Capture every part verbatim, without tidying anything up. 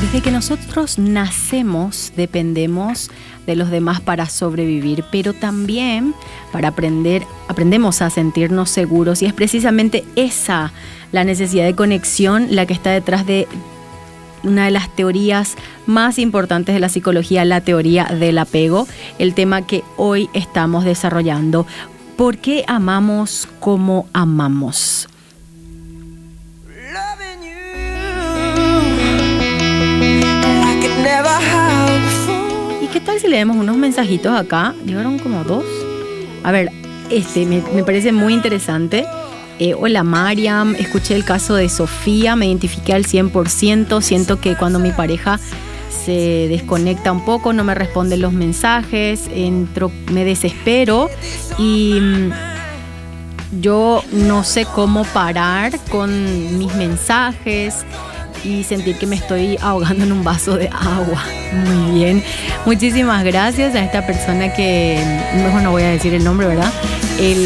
Desde que nosotros nacemos dependemos de los demás para sobrevivir, pero también para aprender, aprendemos a sentirnos seguros, y es precisamente esa la necesidad de conexión la que está detrás de una de las teorías más importantes de la psicología, la teoría del apego, el tema que hoy estamos desarrollando. ¿Por qué amamos como amamos? ¿Y qué tal si leemos unos mensajitos acá? Llegaron como dos. A ver, este me, me parece muy interesante. Eh, hola Mariam, escuché el caso de Sofía, me identifiqué al cien por ciento. Siento que cuando mi pareja se desconecta un poco, no me responden los mensajes, entro, me desespero y mmm, yo no sé cómo parar con mis mensajes y sentir que me estoy ahogando en un vaso de agua. Muy bien, muchísimas gracias a esta persona que, mejor no voy a decir el nombre, ¿verdad? Él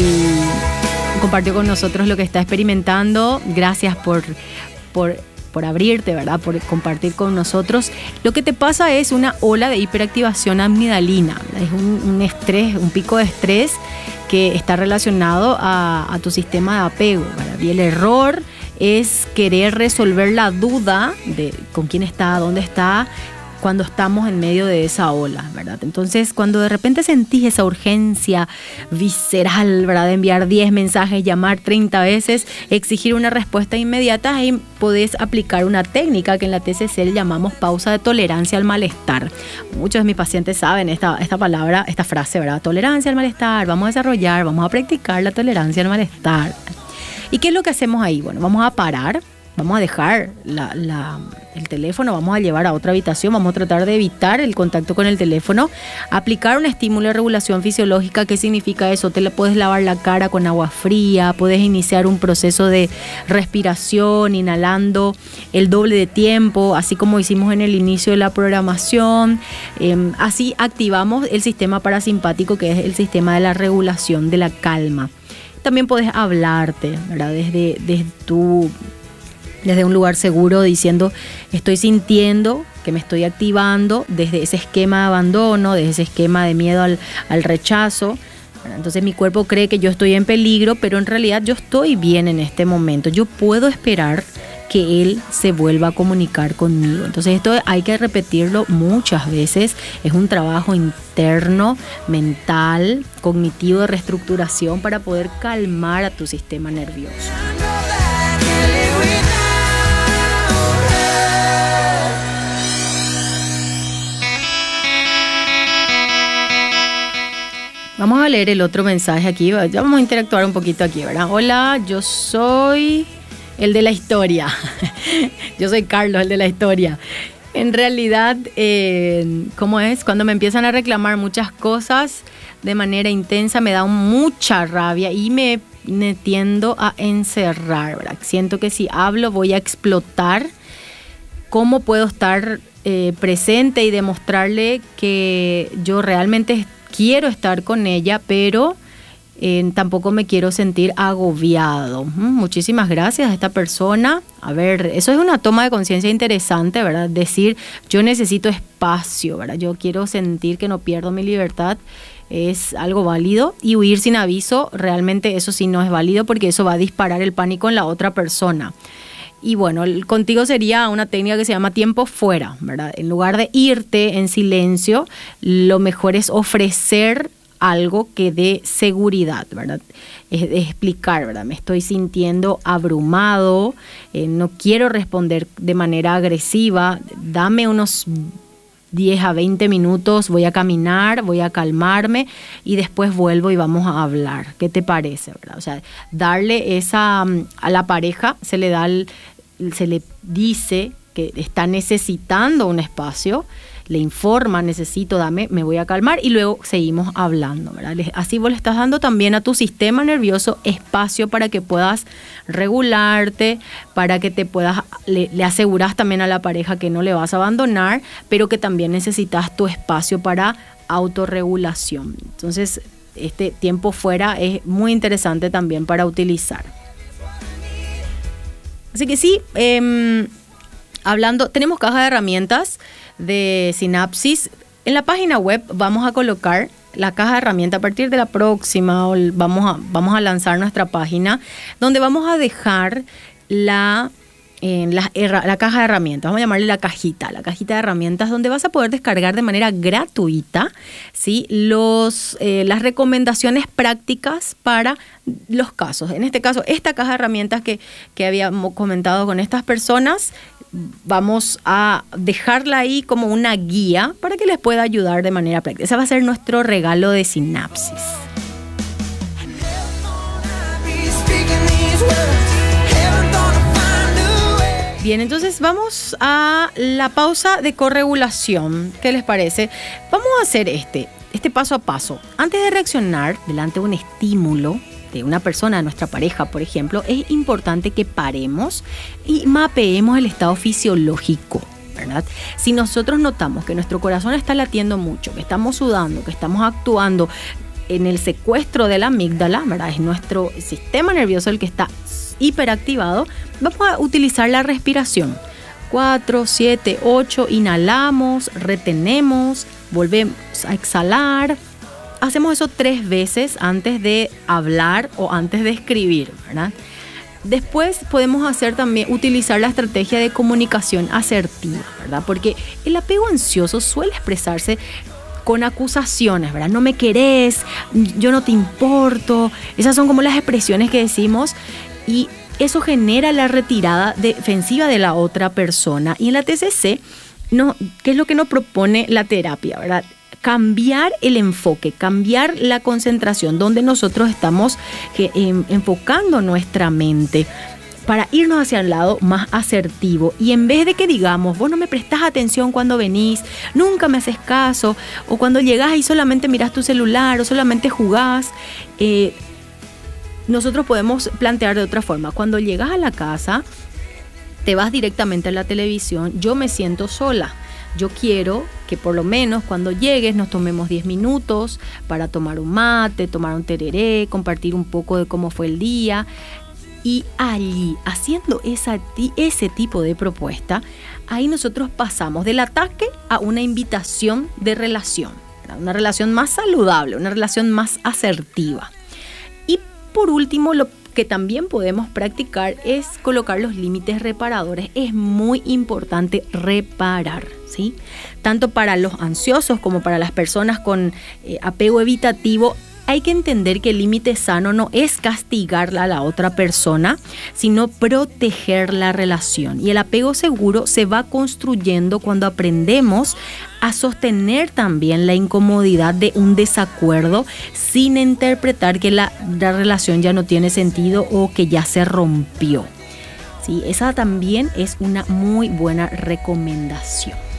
compartió con nosotros lo que está experimentando. Gracias por, por, por abrirte, ¿verdad? Por compartir con nosotros. Lo que te pasa es una ola de hiperactivación amigdalina. Es un, un estrés, un pico de estrés que está relacionado a, a tu sistema de apego, ¿verdad? Y el error es querer resolver la duda de con quién está, dónde está, cuando estamos en medio de esa ola, ¿verdad? Entonces, cuando de repente sentís esa urgencia visceral, ¿verdad? De enviar diez mensajes, llamar treinta veces, exigir una respuesta inmediata, ahí podés aplicar una técnica que en la T C C llamamos pausa de tolerancia al malestar. Muchos de mis pacientes saben esta, esta palabra, esta frase, ¿verdad? Tolerancia al malestar, vamos a desarrollar, vamos a practicar la tolerancia al malestar. ¿Y qué es lo que hacemos ahí? Bueno, vamos a parar, vamos a dejar la, la, el teléfono, vamos a llevar a otra habitación, vamos a tratar de evitar el contacto con el teléfono, aplicar un estímulo de regulación fisiológica. ¿Qué significa eso? Te la, puedes lavar la cara con agua fría, puedes iniciar un proceso de respiración, inhalando el doble de tiempo, así como hicimos en el inicio de la programación. Eh, así activamos el sistema parasimpático, que es el sistema de la regulación, de la calma. También podés hablarte, ¿verdad? Desde, desde, tu, desde un lugar seguro, diciendo, estoy sintiendo que me estoy activando desde ese esquema de abandono, desde ese esquema de miedo al, al rechazo. Entonces mi cuerpo cree que yo estoy en peligro, pero en realidad yo estoy bien en este momento. Yo puedo esperar que él se vuelva a comunicar conmigo. Entonces esto hay que repetirlo muchas veces. Es un trabajo interno, mental, cognitivo, de reestructuración para poder calmar a tu sistema nervioso. Vamos a leer el otro mensaje aquí. Ya vamos a interactuar un poquito aquí, ¿verdad? Hola, yo soy el de la historia. Yo soy Carlos, el de la historia. En realidad, eh, ¿cómo es? Cuando me empiezan a reclamar muchas cosas de manera intensa, me da mucha rabia y me, me tiendo a encerrar, ¿verdad? Siento que si hablo voy a explotar. ¿Cómo puedo estar eh, presente y demostrarle que yo realmente quiero estar con ella, pero Eh, tampoco me quiero sentir agobiado? Mm, muchísimas gracias a esta persona. A ver, eso es una toma de conciencia interesante, ¿verdad? Decir, yo necesito espacio, ¿verdad? Yo quiero sentir que no pierdo mi libertad. Es algo válido. Y huir sin aviso, realmente eso sí no es válido, porque eso va a disparar el pánico en la otra persona. Y bueno, contigo sería una técnica que se llama tiempo fuera, ¿verdad? En lugar de irte en silencio, lo mejor es ofrecer algo que dé seguridad, ¿verdad? Es de explicar, ¿verdad? Me estoy sintiendo abrumado, eh, no quiero responder de manera agresiva, dame unos diez a veinte minutos, voy a caminar, voy a calmarme y después vuelvo y vamos a hablar. ¿Qué te parece, verdad? O sea, darle esa, a la pareja se le da, el, se le dice que está necesitando un espacio, le informa, necesito, dame, me voy a calmar, y luego seguimos hablando, ¿verdad? Así vos le estás dando también a tu sistema nervioso espacio para que puedas regularte, para que te puedas, le, le aseguras también a la pareja que no le vas a abandonar, pero que también necesitas tu espacio para autorregulación. Entonces, este tiempo fuera es muy interesante también para utilizar. Así que sí, eh, hablando, tenemos caja de herramientas de Sinapsis. En la página web vamos a colocar la caja de herramientas a partir de la próxima, o vamos a, vamos a lanzar nuestra página, donde vamos a dejar la... En la, la caja de herramientas, vamos a llamarle la cajita, la cajita de herramientas, donde vas a poder descargar de manera gratuita, ¿sí? Los, eh, las recomendaciones prácticas para los casos. En este caso, esta caja de herramientas que, que habíamos comentado con estas personas, vamos a dejarla ahí como una guía para que les pueda ayudar de manera práctica. Ese va a ser nuestro regalo de Sinapsis. Bien, entonces vamos a la pausa de corregulación. ¿Qué les parece? Vamos a hacer este, este paso a paso. Antes de reaccionar delante de un estímulo de una persona, de nuestra pareja, por ejemplo, es importante que paremos y mapeemos el estado fisiológico, ¿verdad? Si nosotros notamos que nuestro corazón está latiendo mucho, que estamos sudando, que estamos actuando en el secuestro de la amígdala, ¿verdad? Es nuestro sistema nervioso el que está hiperactivado, vamos a utilizar la respiración. cuatro, siete, ocho, inhalamos, retenemos, volvemos a exhalar. Hacemos eso tres veces antes de hablar o antes de escribir, ¿verdad? Después podemos hacer también, utilizar la estrategia de comunicación asertiva, ¿verdad? Porque el apego ansioso suele expresarse con acusaciones, ¿verdad? No me querés, yo no te importo. Esas son como las expresiones que decimos y eso genera la retirada defensiva de la otra persona. Y en la T C C, no, ¿qué es lo que nos propone la terapia, verdad? Cambiar el enfoque, cambiar la concentración donde nosotros estamos que, eh, enfocando nuestra mente para irnos hacia el lado más asertivo. Y en vez de que digamos, vos no me prestás atención cuando venís, nunca me haces caso, o cuando llegás y solamente mirás tu celular o solamente jugás, eh, nosotros podemos plantear de otra forma. Cuando llegas a la casa, te vas directamente a la televisión, yo me siento sola. Yo quiero que por lo menos cuando llegues nos tomemos diez minutos para tomar un mate, tomar un tereré, compartir un poco de cómo fue el día. Y allí, haciendo esa, ese tipo de propuesta, ahí nosotros pasamos del ataque a una invitación de relación, una relación más saludable, una relación más asertiva. Y por último, lo que también podemos practicar es colocar los límites reparadores. Es muy importante reparar, ¿sí? Tanto para los ansiosos como para las personas con eh, apego evitativo. Hay que entender que el límite sano no es castigarla a la otra persona, sino proteger la relación. Y el apego seguro se va construyendo cuando aprendemos a sostener también la incomodidad de un desacuerdo sin interpretar que la, la relación ya no tiene sentido o que ya se rompió. Sí, esa también es una muy buena recomendación.